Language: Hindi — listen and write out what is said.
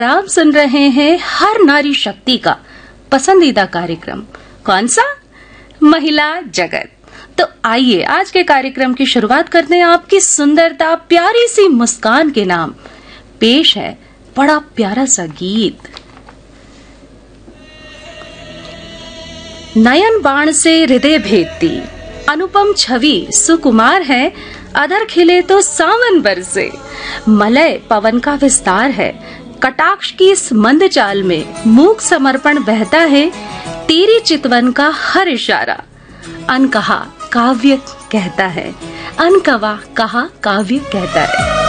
आप सुन रहे हैं हर नारी शक्ति का पसंदीदा कार्यक्रम। कौन सा? महिला जगत। तो आइए आज के कार्यक्रम की शुरुआत करते हैं आपकी सुंदरता, प्यारी सी मुस्कान के नाम। पेश है बड़ा प्यारा सा गीत। नयन बाण से हृदय भेदती, अनुपम छवि सुकुमार है, अधर खिले तो सावन बरसे, मलय पवन का विस्तार है, कटाक्ष की इस मंद चाल में मूक समर्पण बहता है, तेरी चितवन का हर इशारा अनकहा काव्य कहता है, अनकवा कहा काव्य कहता है।